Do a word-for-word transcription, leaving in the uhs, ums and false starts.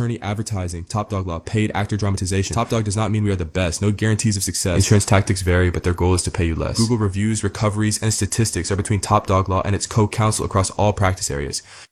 attorney advertising, Top Dog Law, paid actor dramatization. Top Dog does not mean we are the best. No guarantees of success. Insurance tactics vary, but their goal is to pay you less. Google reviews, recoveries, and statistics are between Top Dog Law and its co-counsel across all practice areas.